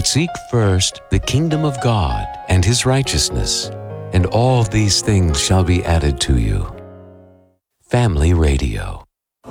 But seek first the kingdom of God and His righteousness, and all these things shall be added to you. Family Radio.